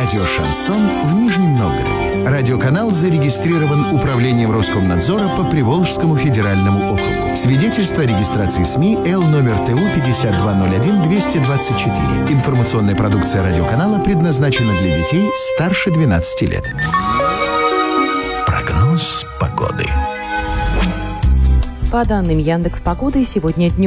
Радио «Шансон» в Нижнем Новгороде. Радиоканал зарегистрирован Управлением Роскомнадзора по Приволжскому федеральному округу. Свидетельство о регистрации СМИ Л номер ТУ 5201-224. Информационная продукция радиоканала предназначена для детей старше 12 лет. Прогноз погоды. По данным Яндекс.Погоды, сегодня днем